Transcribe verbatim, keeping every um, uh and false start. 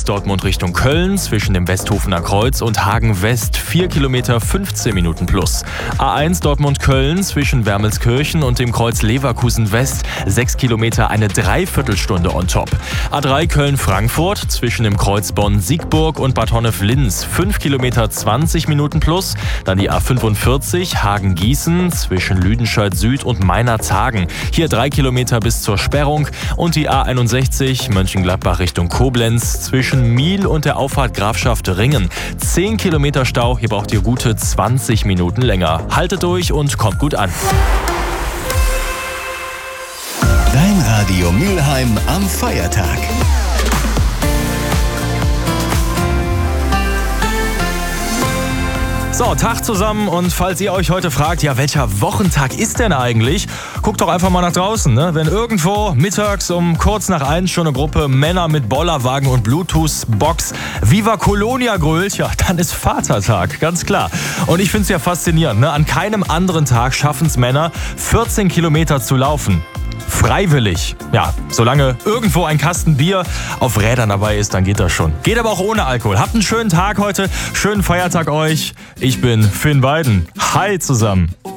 eins Dortmund Richtung Köln zwischen dem Westhofener Kreuz und Hagen West vier Kilometer fünfzehn Minuten plus. A eins Dortmund-Köln zwischen Wermelskirchen und dem Kreuz Leverkusen West sechs Kilometer eine Dreiviertelstunde on top. A drei Köln-Frankfurt zwischen dem Kreuz Bonn-Siegburg und Bad Honnef-Linz fünf Kilometer zwanzig Minuten plus. Dann die A fünfundvierzig Hagen-Gießen zwischen Lüdenscheid Süd und Meinerzhagen. Hier drei Kilometer bis zur Sperrung. Und die A einundsechzig Mönchengladbach Richtung Koblenz zwischen Miel und der Auffahrt Grafschaft Ringen. zehn Kilometer Stau, hier braucht ihr gute zwanzig Minuten länger. Haltet durch und kommt gut an. Dein Radio Mülheim am Feiertag. So, Tag zusammen, und falls ihr euch heute fragt, ja, welcher Wochentag ist denn eigentlich? Guckt doch einfach mal nach draußen, ne? Wenn irgendwo mittags um kurz nach eins schon eine Gruppe Männer mit Bollerwagen und Bluetooth-Box Viva Colonia grölt, ja, dann ist Vatertag, ganz klar. Und ich finde es ja faszinierend, ne? An keinem anderen Tag schaffen es Männer, vierzehn Kilometer zu laufen. Freiwillig. Ja, solange irgendwo ein Kasten Bier auf Rädern dabei ist, dann geht das schon. Geht aber auch ohne Alkohol. Habt einen schönen Tag heute, schönen Feiertag euch. Ich bin Finn Weiden. Hi zusammen.